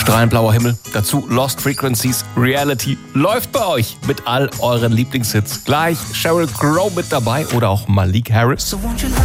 Strahlend blauer Himmel, dazu Lost Frequencies, Reality läuft bei euch mit all euren Lieblingshits. Gleich Sheryl Crow mit dabei oder auch Malik Harris.